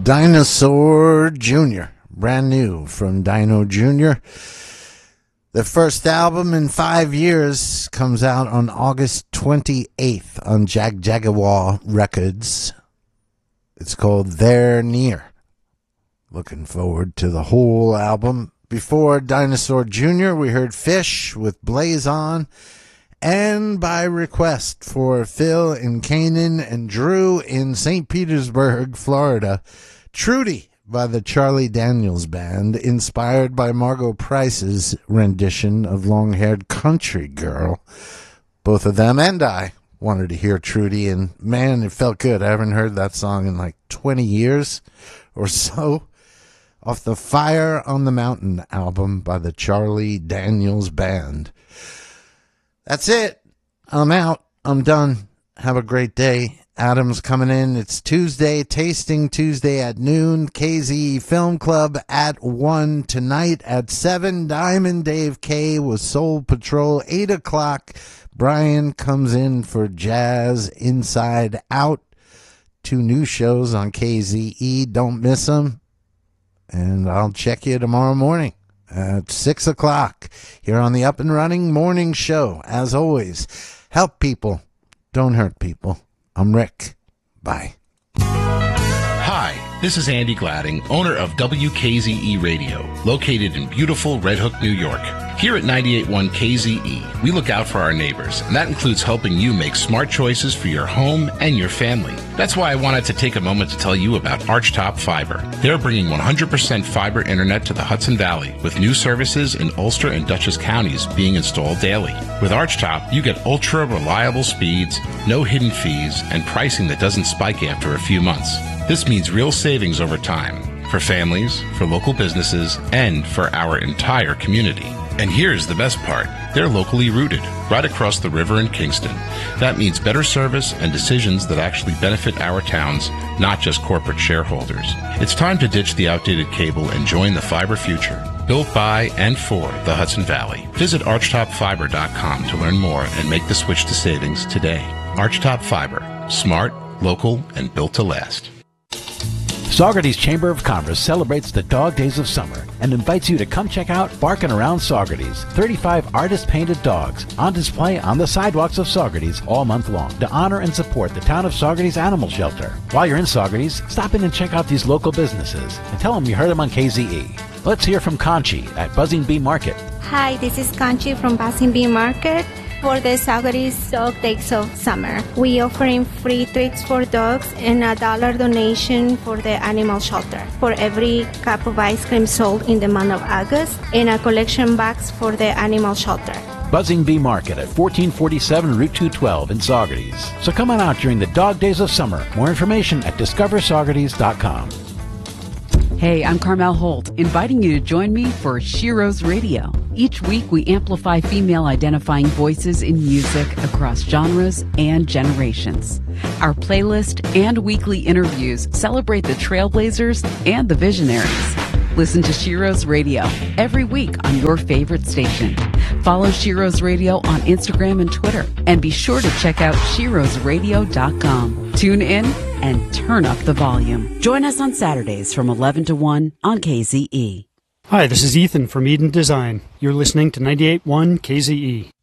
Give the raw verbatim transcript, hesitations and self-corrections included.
Dinosaur Junior Brand new from Dino Junior The first album in five years comes out on August twenty-eighth on Jag Jaguar Records. It's called They're Near. Looking forward to the whole album. Before Dinosaur Junior, we heard Fish with Blaze On. And by request for Phil in Canaan and Drew in Saint Petersburg, Florida, Trudy by the Charlie Daniels Band, inspired by Margot Price's rendition of Long-Haired Country Girl. Both of them and I wanted to hear Trudy, and man, it felt good. I haven't heard that song in like twenty years or so. Off the Fire on the Mountain album by the Charlie Daniels Band. That's it. I'm out. I'm done. Have a great day. Adam's coming in. It's Tuesday, Tasting Tuesday at noon. K Z E Film Club at one. Tonight at seven. Diamond Dave K with Soul Patrol. eight o'clock. Brian comes in for Jazz Inside Out. Two new shows on K Z E. Don't miss them. And I'll check you tomorrow morning at six o'clock here on the Up and Running Morning Show. As always, help people, don't hurt people. I'm Rick. Bye. Hi, this is Andy Gladding, owner of W K Z E Radio, located in beautiful Red Hook, New York. Here at ninety-eight point one K Z E, we look out for our neighbors, and that includes helping you make smart choices for your home and your family. That's why I wanted to take a moment to tell you about Archtop Fiber. They're bringing one hundred percent fiber internet to the Hudson Valley, with new services in Ulster and Dutchess counties being installed daily. With Archtop, you get ultra-reliable speeds, no hidden fees, and pricing that doesn't spike after a few months. This means real savings over time, for families, for local businesses, and for our entire community. And here's the best part. They're locally rooted, right across the river in Kingston. That means better service and decisions that actually benefit our towns, not just corporate shareholders. It's time to ditch the outdated cable and join the fiber future. Built by and for the Hudson Valley. Visit archtop fiber dot com to learn more and make the switch to savings today. Archtop Fiber. Smart, local, and built to last. Saugerties Chamber of Commerce celebrates the dog days of summer and invites you to come check out Barkin' Around Saugerties. thirty-five artist-painted dogs on display on the sidewalks of Saugerties all month long to honor and support the town of Saugerties Animal Shelter. While you're in Saugerties, stop in and check out these local businesses and tell them you heard them on K Z E. Let's hear from Conchi at Buzzing Bee Market. Hi, this is Conchi from Buzzing Bee Market. For the Saugerties Dog Days of Summer, we offering free treats for dogs and a dollar donation for the animal shelter for every cup of ice cream sold in the month of August, and a collection box for the animal shelter. Buzzing Bee Market at fourteen forty-seven Route two twelve in Saugerties. So come on out during the Dog Days of Summer. More information at discover saugerties dot com. Hey, I'm Carmel Holt, inviting you to join me for Shiro's Radio. Each week, we amplify female-identifying voices in music across genres and generations. Our playlist and weekly interviews celebrate the trailblazers and the visionaries. Listen to Shiro's Radio every week on your favorite station. Follow Shiro's Radio on Instagram and Twitter. And be sure to check out shiros radio dot com. Tune in and turn up the volume. Join us on Saturdays from eleven to one on K Z E. Hi, this is Ethan from Eden Design. You're listening to ninety-eight point one K Z E.